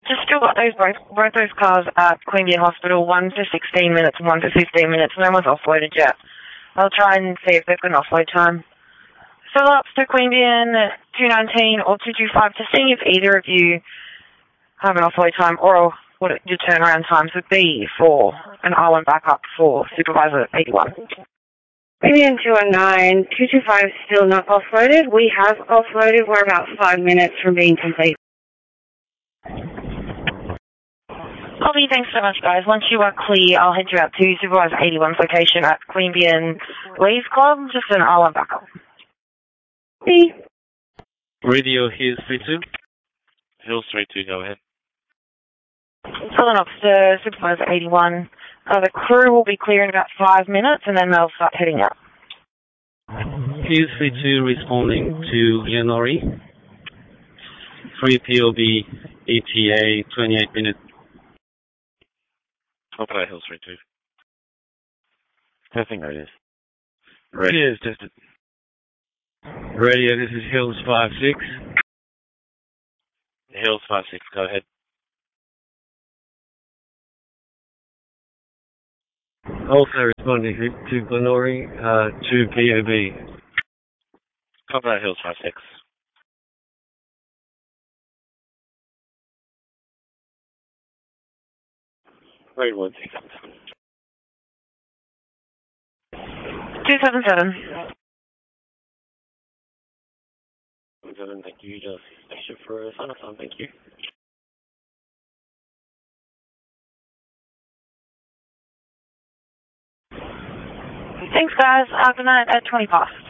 Just still got both those cars at Queanbeyan Hospital, one for 16 minutes and one for 15 minutes. No one's offloaded yet. I'll try and see if they've got an offload time. Fill up to Queanbeyan at 2:19 or 2:25 to see if either of you have an offload time or what your turnaround times would be for an R1 backup for Supervisor 81. Queanbeyan 209, 225 still not offloaded. We have offloaded. We're about 5 minutes from being complete. Copy, thanks so much, guys. Once you are clear, I'll head you out to Supervisor 81's location at Queanbeyan Leaves Club, just an R1 backup. See? Radio Hills 32. Hills 32, go ahead. Pulling up to Supervisor 81. The crew will be clear in about 5 minutes, and then they'll start heading out. Hills 32 responding to Yanori. 3 POB, ETA, 28 minutes. Open at Hills 32. Testing radius. Radio is tested. Radio, this is Hills 56. Hills 56, go ahead. Also responding to Glenori, 2 POB. Copy that, Hills 56. Grade 1677. 277. Thank you. Just station for a sign-off time. Thank you. Thanks, guys. Good night at 20 past.